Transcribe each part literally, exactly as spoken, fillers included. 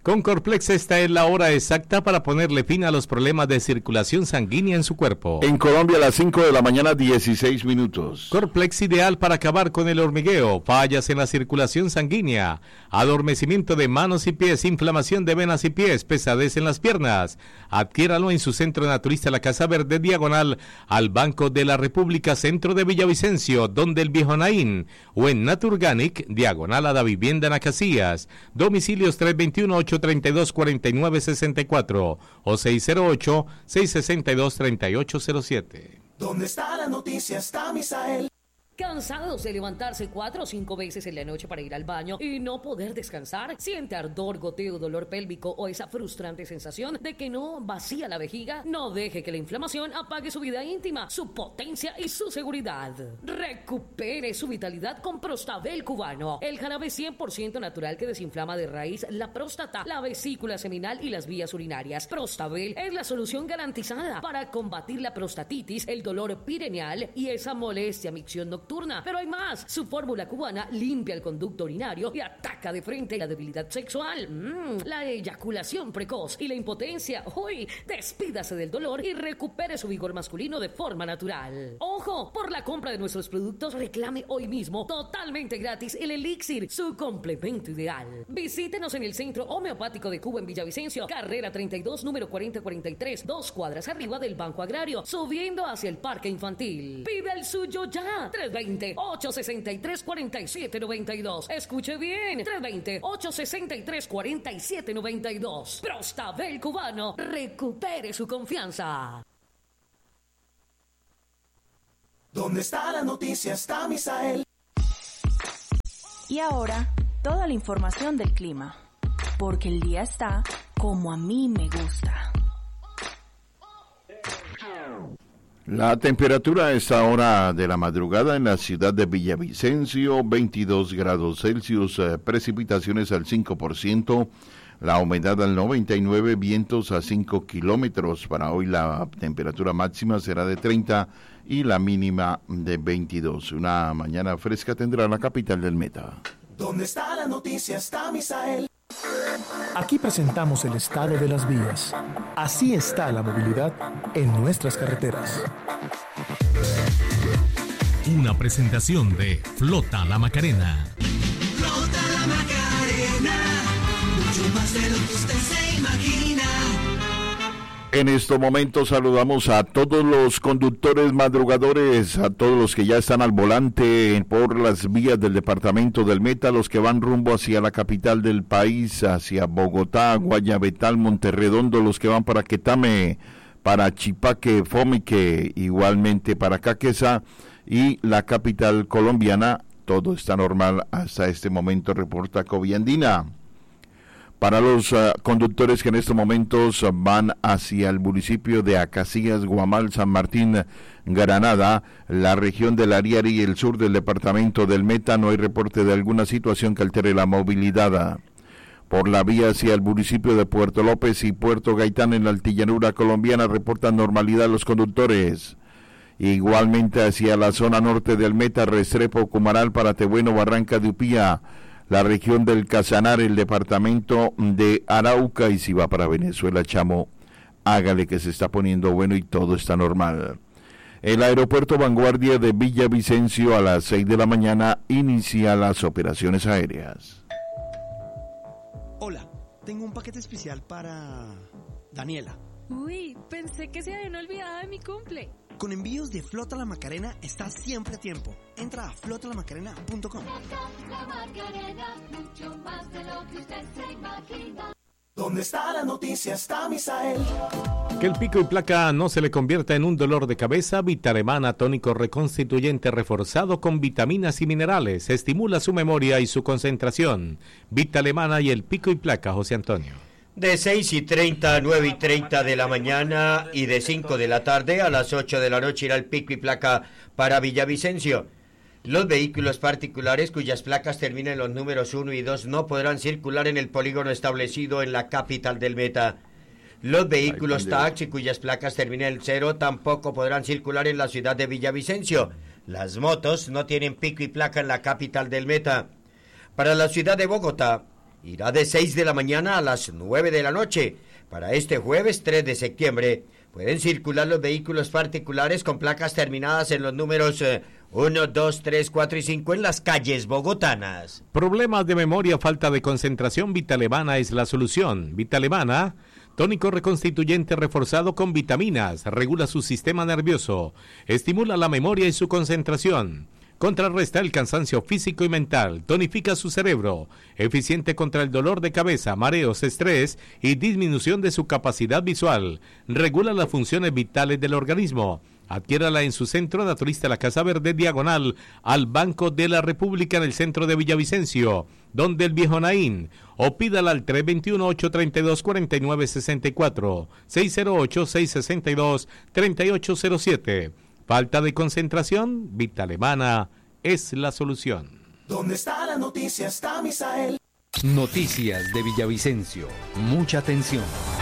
Con Corplex esta es la hora exacta para ponerle fin a los problemas de circulación sanguínea en su cuerpo. En Colombia a las cinco de la mañana, dieciséis minutos. Corplex ideal para acabar con el hormigueo, fallas en la circulación sanguínea, adormecimiento de manos y pies, inflamación de venas y pies, pesadez en las piernas. Adquiéralo en su centro naturista La Casa Verde, diagonal al Banco de la República, centro de Villavicencio, donde el Viejo Naín, o en Naturganic, diagonal a la vivienda en Acacias. Domicilios tres dos uno, ocho tres dos, cuatro nueve seis cuatro o seis cero ocho, seis seis dos, tres ocho cero siete. ¿Dónde está la noticia? Está Misael. ¿Cansados de levantarse cuatro o cinco veces en la noche para ir al baño y no poder descansar? ¿Siente ardor, goteo, dolor pélvico o esa frustrante sensación de que no vacía la vejiga? No deje que la inflamación apague su vida íntima, su potencia y su seguridad. Recupere su vitalidad con Prostabel cubano, el jarabe cien por ciento natural que desinflama de raíz la próstata, la vesícula seminal y las vías urinarias. Prostabel es la solución garantizada para combatir la prostatitis, el dolor pireneal y esa molestia micción nocturna. Pero hay más. Su fórmula cubana limpia el conducto urinario y ataca de frente la debilidad sexual, mm, la eyaculación precoz y la impotencia. Uy, despídase del dolor y recupere su vigor masculino de forma natural. Ojo, por la compra de nuestros productos reclame hoy mismo totalmente gratis el Elixir, su complemento ideal. Visítenos en el Centro Homeopático de Cuba en Villavicencio, carrera treinta y dos, número cuarenta cuarenta y tres, dos cuadras arriba del Banco Agrario, subiendo hacia el Parque Infantil. Pide el suyo ya. tres veinte, ocho sesenta y tres, cuarenta y siete noventa y dos. Escuche bien. tres veinte, ocho sesenta y tres, cuarenta y siete noventa y dos. Prostabel cubano. Recupere su confianza. ¿Dónde está la noticia? Está Misael. Y ahora, toda la información del clima. Porque el día está como a mí me gusta. La temperatura a esta hora de la madrugada en la ciudad de Villavicencio, veintidós grados Celsius, eh, precipitaciones al cinco por ciento, la humedad al noventa y nueve por ciento, vientos a cinco kilómetros. Para hoy la temperatura máxima será de treinta y la mínima de veintidós. Una mañana fresca tendrá la capital del Meta. ¿Dónde está la noticia? Está Misael. Aquí presentamos el estado de las vías. Así está la movilidad en nuestras carreteras. Una presentación de Flota La Macarena. Flota La Macarena, mucho más de lo que usted se imagina. En estos momentos saludamos a todos los conductores madrugadores, a todos los que ya están al volante por las vías del departamento del Meta, los que van rumbo hacia la capital del país, hacia Bogotá, Guayabetal, Monterredondo, los que van para Quetame, para Chipaque, Fomique, igualmente para Caquesa y la capital colombiana. Todo está normal hasta este momento, reporta Coviandina. Para los uh, conductores que en estos momentos van hacia el municipio de Acacias, Guamal, San Martín, Granada, la región del Ariari y el sur del departamento del Meta, no hay reporte de alguna situación que altere la movilidad. Por la vía hacia el municipio de Puerto López y Puerto Gaitán en la altillanura colombiana reportan normalidad los conductores. Igualmente hacia la zona norte del Meta, Restrepo, Cumaral, Paratebueno, Barranca de Upía, la región del Casanar, el departamento de Arauca, y si va para Venezuela, Chamo, hágale que se está poniendo bueno y todo está normal. El aeropuerto Vanguardia de Villavicencio a las seis de la mañana inicia las operaciones aéreas. Hola, tengo un paquete especial para Daniela. Uy, pensé que se habían olvidado de mi cumple. Con envíos de Flota La Macarena estás siempre a tiempo. Entra a flota la macarena punto com. La Macarena, mucho más de lo que usted se imagina. ¿Dónde está la noticia? Está Misael. Que el pico y placa no se le convierta en un dolor de cabeza, Vitalemana tónico reconstituyente reforzado con vitaminas y minerales, estimula su memoria y su concentración. Vitalemana y el pico y placa, José Antonio. De seis y treinta a nueve y treinta de la mañana y de cinco de la tarde a las ocho de la noche irá el pico y placa para Villavicencio. Los vehículos particulares cuyas placas terminen en los números uno y dos no podrán circular en el polígono establecido en la capital del Meta. Los vehículos taxi cuyas placas terminen en cero tampoco podrán circular en la ciudad de Villavicencio. Las motos no tienen pico y placa en la capital del Meta. Para la ciudad de Bogotá irá de seis de la mañana a las nueve de la noche. Para este jueves tres de septiembre pueden circular los vehículos particulares con placas terminadas en los números eh, uno, dos, tres, cuatro y cinco en las calles bogotanas. Problemas de memoria, falta de concentración, Vitalevana es la solución. Vitalevana, tónico reconstituyente reforzado con vitaminas, regula su sistema nervioso, estimula la memoria y su concentración. Contrarresta el cansancio físico y mental, tonifica su cerebro, eficiente contra el dolor de cabeza, mareos, estrés y disminución de su capacidad visual. Regula las funciones vitales del organismo. Adquiérala en su centro naturista La Casa Verde, diagonal al Banco de la República en el centro de Villavicencio, donde el Viejo Naín, o pídala al tres dos uno, ocho tres dos, cuatro nueve seis cuatro, seis cero ocho, seis seis dos, tres ocho cero siete. Falta de concentración, Vitalevana es la solución. ¿Dónde está la noticia? Está Misael. Noticias de Villavicencio. Mucha atención.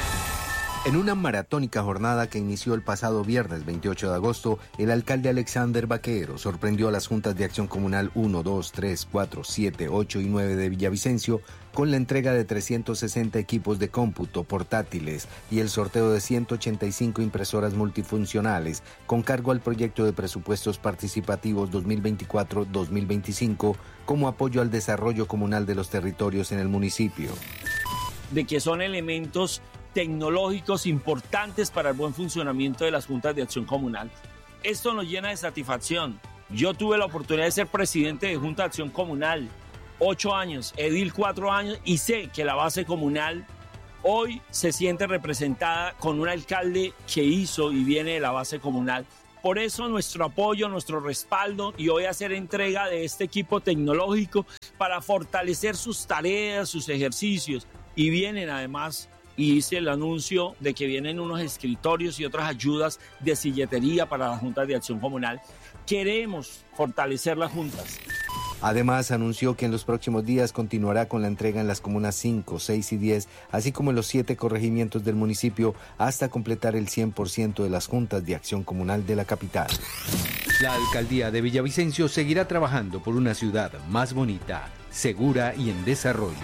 En una maratónica jornada que inició el pasado viernes veintiocho de agosto, el alcalde Alexander Vaquero sorprendió a las juntas de acción comunal uno, dos, tres, cuatro, siete, ocho y nueve de Villavicencio con la entrega de trescientos sesenta equipos de cómputo portátiles y el sorteo de ciento ochenta y cinco impresoras multifuncionales con cargo al proyecto de presupuestos participativos dos mil veinticuatro dos mil veinticinco como apoyo al desarrollo comunal de los territorios en el municipio. De que son elementos tecnológicos importantes para el buen funcionamiento de las juntas de acción comunal. Esto nos llena de satisfacción. Yo tuve la oportunidad de ser presidente de Junta de Acción Comunal, ocho años, edil cuatro años, y sé que la base comunal hoy se siente representada con un alcalde que hizo y viene de la base comunal. Por eso nuestro apoyo, nuestro respaldo, y hoy hacer entrega de este equipo tecnológico para fortalecer sus tareas, sus ejercicios, y vienen además, y hice el anuncio de que vienen unos escritorios y otras ayudas de silletería para las juntas de acción comunal. Queremos fortalecer las juntas. Además, anunció que en los próximos días continuará con la entrega en las comunas cinco, seis y diez, así como en los siete corregimientos del municipio, hasta completar el cien por ciento de las juntas de acción comunal de la capital. La alcaldía de Villavicencio seguirá trabajando por una ciudad más bonita, segura y en desarrollo.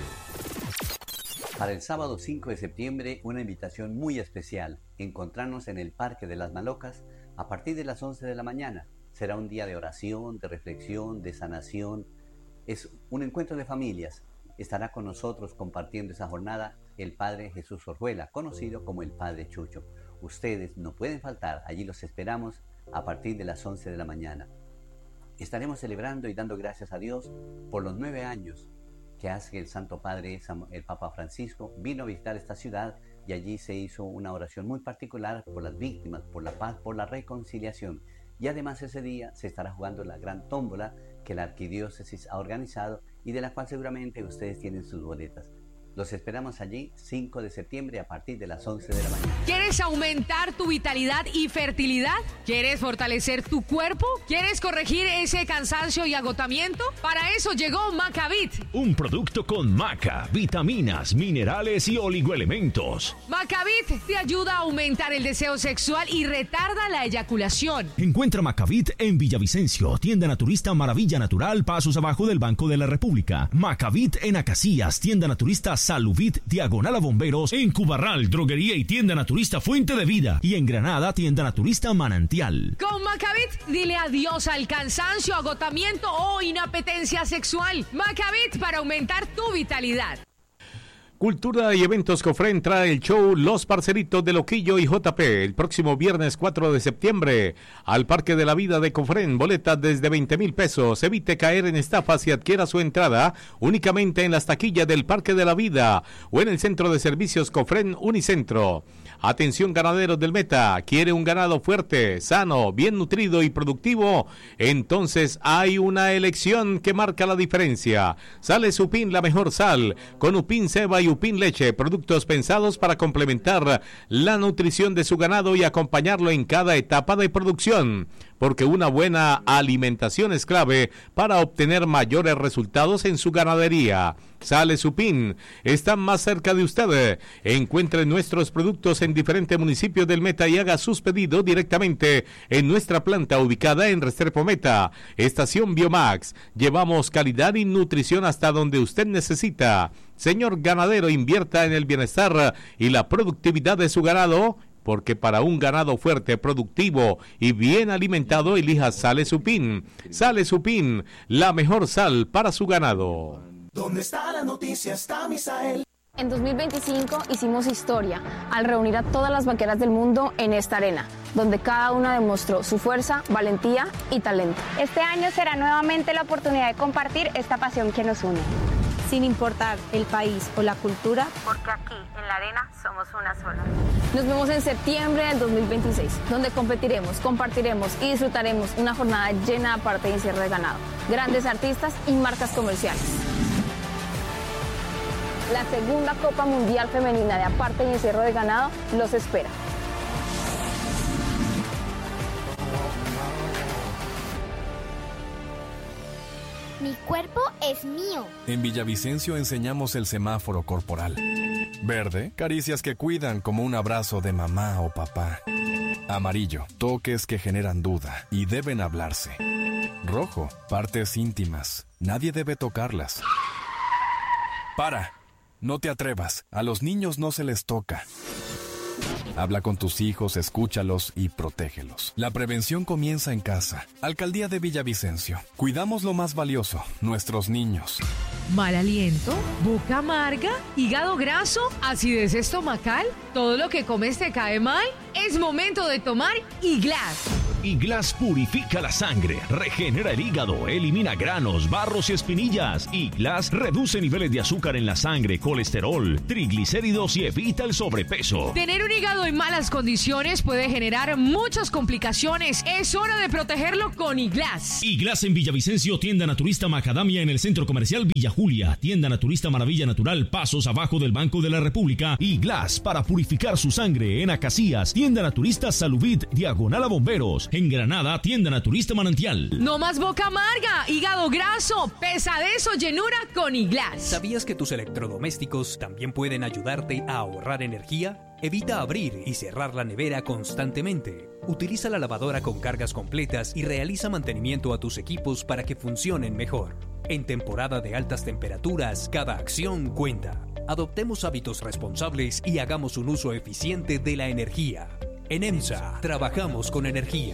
Para el sábado cinco de septiembre, una invitación muy especial. Encontrarnos en el Parque de las Malocas a partir de las once de la mañana. Será un día de oración, de reflexión, de sanación. Es un encuentro de familias. Estará con nosotros compartiendo esa jornada el Padre Jesús Orjuela, conocido como el Padre Chucho. Ustedes no pueden faltar. Allí los esperamos a partir de las once de la mañana. Estaremos celebrando y dando gracias a Dios por los nueve años que hace el Santo Padre, el Papa Francisco, vino a visitar esta ciudad y allí se hizo una oración muy particular por las víctimas, por la paz, por la reconciliación. Y además ese día se estará jugando la gran tómbola que la arquidiócesis ha organizado y de la cual seguramente ustedes tienen sus boletas. Los esperamos allí cinco de septiembre a partir de las once de la mañana. ¿Quieres aumentar tu vitalidad y fertilidad? ¿Quieres fortalecer tu cuerpo? ¿Quieres corregir ese cansancio y agotamiento? Para eso llegó Macavit. Un producto con maca, vitaminas, minerales y oligoelementos. Macavit te ayuda a aumentar el deseo sexual y retarda la eyaculación. Encuentra Macavit en Villavicencio, tienda naturista Maravilla Natural, pasos abajo del Banco de la República. Macavit en Acacias, tienda naturista Saluvit, diagonal a Bomberos, en Cubarral, droguería y tienda naturista Fuente de Vida, y en Granada, tienda naturista Manantial. Con Macavit, dile adiós al cansancio, agotamiento o inapetencia sexual. Macavit para aumentar tu vitalidad. Cultura y Eventos Cofrén trae el show Los Parceritos de Loquillo y J P el próximo viernes cuatro de septiembre al Parque de la Vida de Cofrén. Boletas desde veinte mil pesos. Evite caer en estafas y adquiera su entrada únicamente en las taquillas del Parque de la Vida o en el Centro de Servicios Cofrén Unicentro. Atención ganaderos del Meta, ¿quiere un ganado fuerte, sano, bien nutrido y productivo? Entonces hay una elección que marca la diferencia. Sale Upin, la mejor sal, con Upin Ceba y Upin Leche, productos pensados para complementar la nutrición de su ganado y acompañarlo en cada etapa de producción. porque una buena alimentación es clave para obtener mayores resultados en su ganadería. Sale Supín, está más cerca de usted. Encuentre nuestros productos en diferentes municipios del Meta y haga sus pedidos directamente en nuestra planta ubicada en Restrepo Meta, Estación Biomax. Llevamos calidad y nutrición hasta donde usted necesita. Señor ganadero, invierta en el bienestar y la productividad de su ganado, porque para un ganado fuerte, productivo y bien alimentado, elija Sale Supín. Sale Supín, la mejor sal para su ganado. ¿Dónde está la noticia? Está Misael. En dos mil veinticinco hicimos historia al reunir a todas las vaqueras del mundo en esta arena, donde cada una demostró su fuerza, valentía y talento. Este año será nuevamente la oportunidad de compartir esta pasión que nos une. Sin importar el país o la cultura, porque aquí en la arena somos una sola. Nos vemos en septiembre del dos mil veintiséis, donde competiremos, compartiremos y disfrutaremos una jornada llena de aparte y encierro de ganado, grandes artistas y marcas comerciales. La segunda Copa Mundial Femenina de Aparte y Encierro de Ganado los espera. Mi cuerpo es mío. En Villavicencio enseñamos el semáforo corporal. Verde, caricias que cuidan como un abrazo de mamá o papá. Amarillo, toques que generan duda y deben hablarse. Rojo, partes íntimas. Nadie debe tocarlas. Para. No te atrevas, a los niños no se les toca. Habla con tus hijos, escúchalos y protégelos. La prevención comienza en casa. Alcaldía de Villavicencio. Cuidamos lo más valioso, nuestros niños. Mal aliento, boca amarga, hígado graso, acidez estomacal, todo lo que comes te cae mal. Es momento de tomar Iglas. Iglas purifica la sangre, regenera el hígado, elimina granos, barros y espinillas. Iglas reduce niveles de azúcar en la sangre, colesterol, triglicéridos y evita el sobrepeso. Tener un hígado en malas condiciones puede generar muchas complicaciones. Es hora de protegerlo con Iglas. Iglas en Villavicencio, tienda naturista Macadamia en el Centro Comercial Villa Julia, tienda naturista Maravilla Natural, pasos abajo del Banco de la República. Iglas para purificar su sangre en Acacias, tienda naturista Saluvit, diagonal a Bomberos. En Granada, tienda naturista Manantial. No más boca amarga, hígado graso, pesadez o llenura con Iglas. ¿Sabías que tus electrodomésticos también pueden ayudarte a ahorrar energía? Evita abrir y cerrar la nevera constantemente. Utiliza la lavadora con cargas completas y realiza mantenimiento a tus equipos para que funcionen mejor. En temporada de altas temperaturas, cada acción cuenta. Adoptemos hábitos responsables y hagamos un uso eficiente de la energía. En EMSA, trabajamos con energía.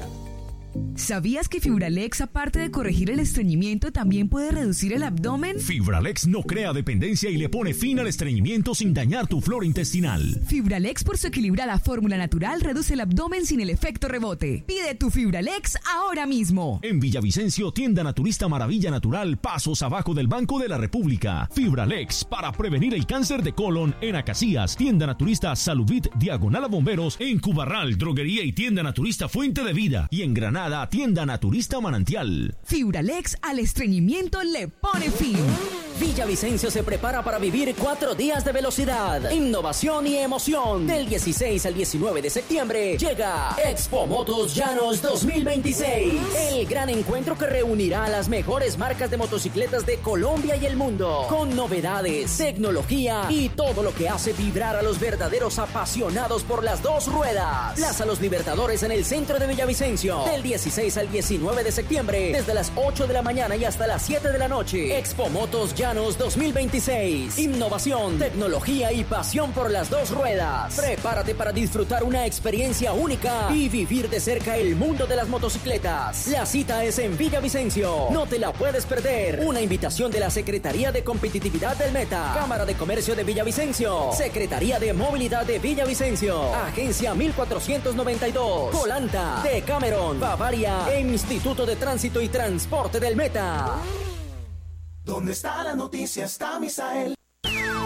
¿Sabías que Fibralex, aparte de corregir el estreñimiento, también puede reducir el abdomen? Fibralex no crea dependencia y le pone fin al estreñimiento sin dañar tu flora intestinal. Fibralex, por su equilibrada fórmula natural, reduce el abdomen sin el efecto rebote. Pide tu Fibralex ahora mismo. En Villavicencio, tienda naturista Maravilla Natural, pasos abajo del Banco de la República. Fibralex, para prevenir el cáncer de colon. En Acacias, tienda naturista Saluvit, diagonal a Bomberos. En Cubarral, droguería y tienda naturista Fuente de Vida. Y en Granada, tienda naturista Manantial. Fibralex al estreñimiento le pone fin. Villavicencio se prepara para vivir cuatro días de velocidad, innovación y emoción. Del dieciséis al diecinueve de septiembre llega Expo Motos Llanos dos mil veintiséis. El gran encuentro que reunirá a las mejores marcas de motocicletas de Colombia y el mundo. Con novedades, tecnología y todo lo que hace vibrar a los verdaderos apasionados por las dos ruedas. Plaza Los Libertadores en el centro de Villavicencio. Del dieciséis al diecinueve de septiembre, desde las ocho de la mañana y hasta las siete de la noche. Expo Motos Llanos dos mil veintiséis. Innovación, tecnología y pasión por las dos ruedas. Prepárate para disfrutar una experiencia única y vivir de cerca el mundo de las motocicletas. La cita es en Villavicencio. No te la puedes perder. Una invitación de la Secretaría de Competitividad del Meta, Cámara de Comercio de Villavicencio, Secretaría de Movilidad de Villavicencio, Agencia mil cuatrocientos noventa y dos, Colanta, Decameron, Bavaria e Instituto de Tránsito y Transporte del Meta. ¿Dónde está la noticia? Está Misael.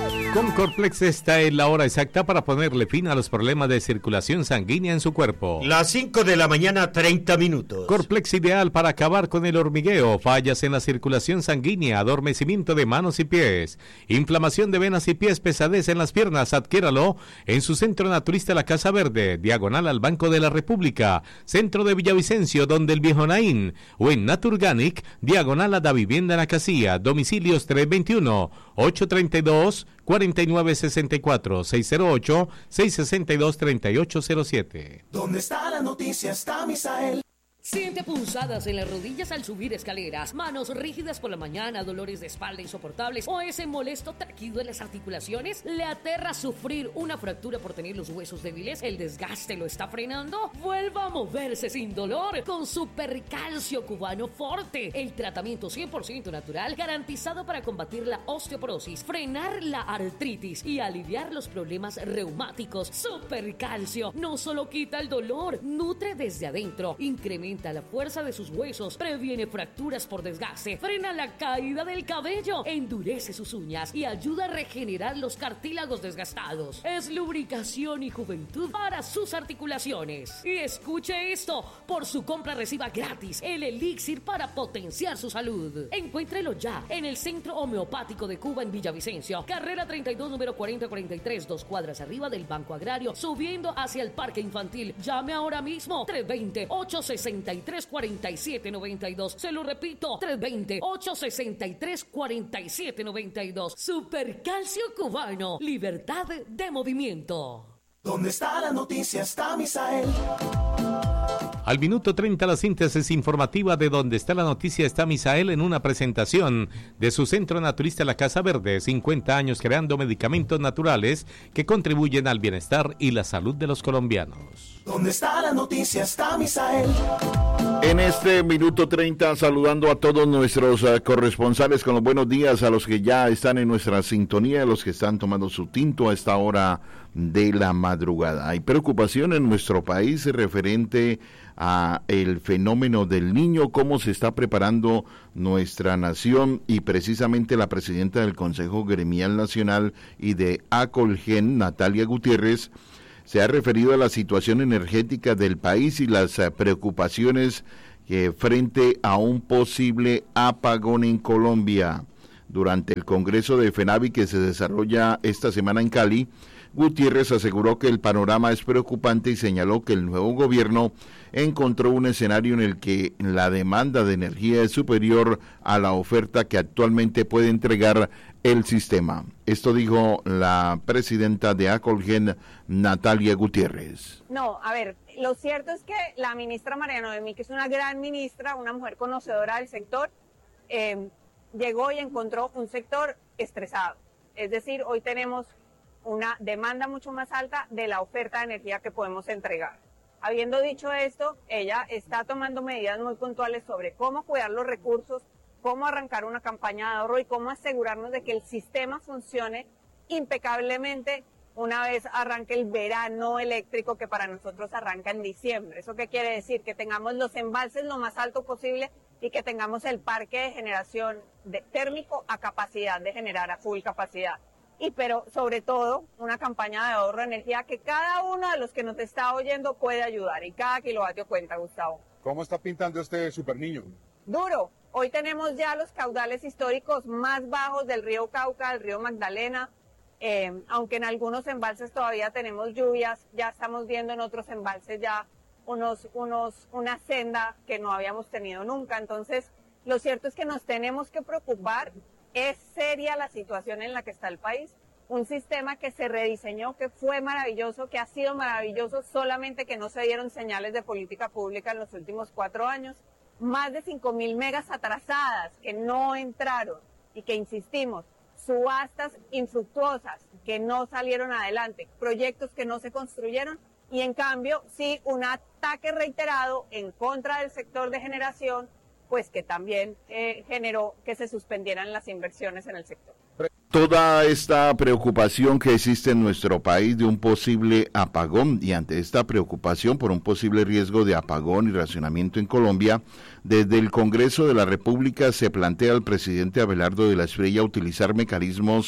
Con Corplex está en la hora exacta para ponerle fin a los problemas de circulación sanguínea en su cuerpo. Las cinco de la mañana, treinta minutos. Corplex ideal para acabar con el hormigueo, fallas en la circulación sanguínea, adormecimiento de manos y pies, inflamación de venas y pies, pesadez en las piernas. Adquiéralo en su centro naturista La Casa Verde, diagonal al Banco de la República, centro de Villavicencio, donde el Viejo Naín, o en Naturganic, diagonal a Da Vivienda en la Casilla, domicilios tres veintiuno, ocho treinta y dos, cuarenta y nueve sesenta y cuatro, seis cero ocho, seis sesenta y dos, treinta y ocho cero siete. ¿Dónde está la noticia? Está Misael. Siente punzadas en las rodillas al subir escaleras, manos rígidas por la mañana, dolores de espalda insoportables o ese molesto taquido en las articulaciones. ¿Le aterra sufrir una fractura por tener los huesos débiles? ¿El desgaste lo está frenando? Vuelva a moverse sin dolor con Supercalcio Cubano Forte, el tratamiento cien por ciento natural garantizado para combatir la osteoporosis, frenar la artritis y aliviar los problemas reumáticos. Supercalcio no solo quita el dolor, nutre desde adentro, incrementa la fuerza de sus huesos, previene fracturas por desgaste, frena la caída del cabello, endurece sus uñas y ayuda a regenerar los cartílagos desgastados. Es lubricación y juventud para sus articulaciones. Y escuche esto, por su compra reciba gratis el elixir para potenciar su salud. Encuéntrelo ya en el Centro Homeopático de Cuba en Villavicencio, carrera treinta y dos, número cuarenta cuarenta y tres, dos cuadras arriba del Banco Agrario, subiendo hacia el Parque Infantil. Llame ahora mismo, tres dos cero, ocho seis tres, cuatro siete nueve dos. Se lo repito, tres dos cero, ocho seis tres, cuatro siete nueve dos. Supercalcio Cubano, libertad de movimiento. ¿Dónde está la noticia? Está Misael. Al minuto treinta, la síntesis informativa de Donde está la noticia está Misael en una presentación de su centro naturista La Casa Verde, cincuenta años creando medicamentos naturales que contribuyen al bienestar y la salud de los colombianos. ¿Dónde está la noticia? Está Misael. En este minuto treinta, saludando a todos nuestros uh, corresponsales con los buenos días, a los que ya están en nuestra sintonía, a los que están tomando su tinto a esta hora de la madrugada. Hay preocupación en nuestro país referente a el fenómeno del Niño, cómo se está preparando nuestra nación, y precisamente la presidenta del Consejo Gremial Nacional y de Acolgen, Natalia Gutiérrez, se ha referido a la situación energética del país y las uh, preocupaciones que frente a un posible apagón en Colombia. Durante el Congreso de FENAVI que se desarrolla esta semana en Cali, Gutiérrez aseguró que el panorama es preocupante y señaló que el nuevo gobierno encontró un escenario en el que la demanda de energía es superior a la oferta que actualmente puede entregar el sistema. Esto dijo la presidenta de Acolgen, Natalia Gutiérrez. No, a ver, lo cierto es que la ministra María Noemí, que es una gran ministra, una mujer conocedora del sector, eh, llegó y encontró un sector estresado. Es decir, hoy tenemos una demanda mucho más alta de la oferta de energía que podemos entregar. Habiendo dicho esto, ella está tomando medidas muy puntuales sobre cómo cuidar los recursos, cómo arrancar una campaña de ahorro y cómo asegurarnos de que el sistema funcione impecablemente una vez arranque el verano eléctrico, que para nosotros arranca en diciembre. ¿Eso qué quiere decir? Que tengamos los embalses lo más alto posible y que tengamos el parque de generación de térmico a capacidad de generar a full capacidad. Y pero sobre todo una campaña de ahorro de energía que cada uno de los que nos está oyendo puede ayudar y cada kilovatio cuenta, Gustavo. ¿Cómo está pintando este super niño? Duro. Hoy tenemos ya los caudales históricos más bajos del río Cauca, del río Magdalena, eh, aunque en algunos embalses todavía tenemos lluvias, ya estamos viendo en otros embalses ya unos, unos, una senda que no habíamos tenido nunca. Entonces, lo cierto es que nos tenemos que preocupar. Es seria la situación en la que está el país, un sistema que se rediseñó, que fue maravilloso, que ha sido maravilloso, solamente que no se dieron señales de política pública en los últimos cuatro años, más de cinco mil megas atrasadas que no entraron y que insistimos, subastas infructuosas que no salieron adelante, proyectos que no se construyeron y en cambio sí un ataque reiterado en contra del sector de generación, pues que también eh, generó que se suspendieran las inversiones en el sector. Toda esta preocupación que existe en nuestro país de un posible apagón, y ante esta preocupación por un posible riesgo de apagón y racionamiento en Colombia, desde el Congreso de la República se plantea al presidente Abelardo de la Espriella utilizar mecanismos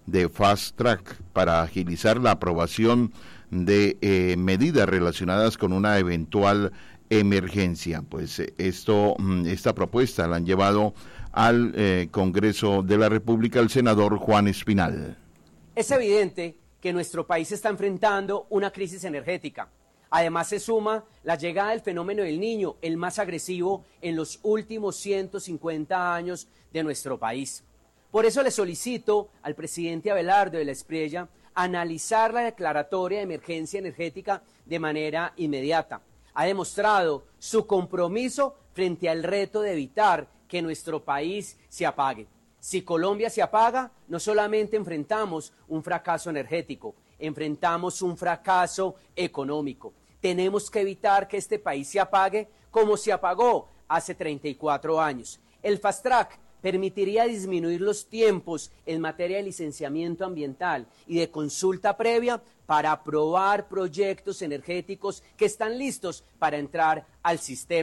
de Fast Track para agilizar la aprobación de eh, medidas relacionadas con una eventual emergencia. Pues eh, esto, esta propuesta la han llevado al eh, Congreso de la República el senador Juan Espinal. Es evidente que nuestro país está enfrentando una crisis energética. Además se suma la llegada del fenómeno del Niño, el más agresivo en los últimos ciento cincuenta años de nuestro país. Por eso le solicito al presidente Abelardo de la Espriella analizar la declaratoria de emergencia energética de manera inmediata. Ha demostrado su compromiso frente al reto de evitar que nuestro país se apague. Si Colombia se apaga, no solamente enfrentamos un fracaso energético, enfrentamos un fracaso económico. Tenemos que evitar que este país se apague como se apagó hace treinta y cuatro años. El Fast Track permitiría disminuir los tiempos en materia de licenciamiento ambiental y de consulta previa para aprobar proyectos energéticos que están listos para entrar al sistema.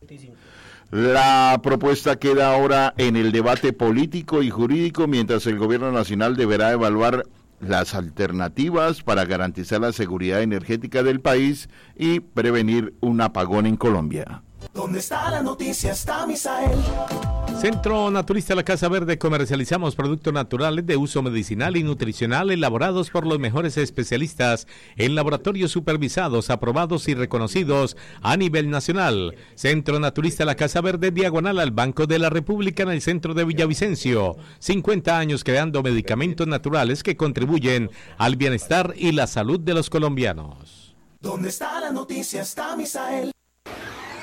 La propuesta queda ahora en el debate político y jurídico, mientras el gobierno nacional deberá evaluar las alternativas para garantizar la seguridad energética del país y prevenir un apagón en Colombia. ¿Dónde está la noticia? Está Misael. Centro Naturista La Casa Verde. Comercializamos productos naturales de uso medicinal y nutricional elaborados por los mejores especialistas en laboratorios supervisados, aprobados y reconocidos a nivel nacional. Centro Naturista La Casa Verde, diagonal al Banco de la República, en el centro de Villavicencio. cincuenta años creando medicamentos naturales que contribuyen al bienestar y la salud de los colombianos. ¿Dónde está la noticia? Está Misael.